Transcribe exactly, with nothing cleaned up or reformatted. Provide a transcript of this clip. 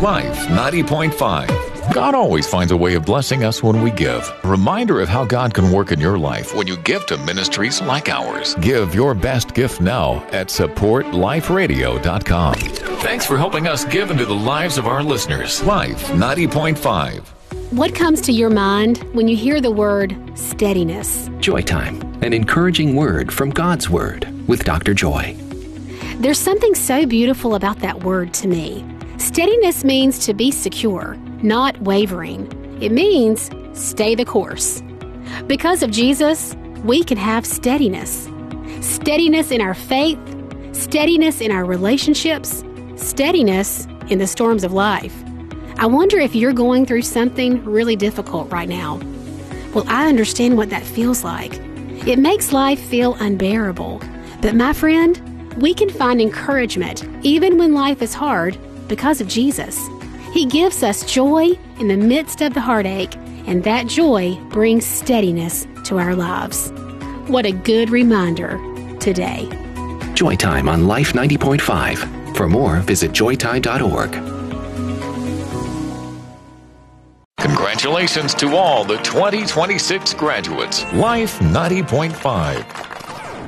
Life ninety point five. God always finds a way of blessing us when we give. Reminder of how God can work in your life when you give to ministries like ours. Give your best gift now at support life radio dot com. Thanks for helping us give into the lives of our listeners. Life ninety point five. What comes to your mind when you hear the word steadiness? Joy Time, an encouraging word from God's Word with Doctor Joy. There's something so beautiful about that word to me. Steadiness means to be secure, not wavering. It means stay the course. Because of Jesus, we can have steadiness. Steadiness in our faith, steadiness in our relationships, steadiness in the storms of life. I wonder if you're going through something really difficult right now. Well, I understand what that feels like. It makes life feel unbearable. But my friend, we can find encouragement even when life is hard because of Jesus. He gives us joy in the midst of the heartache, and that joy brings steadiness to our lives. What a good reminder today. Joy Time on Life ninety point five. For more, visit joy time dot org. Congratulations to all the twenty twenty-six graduates. Life ninety point five.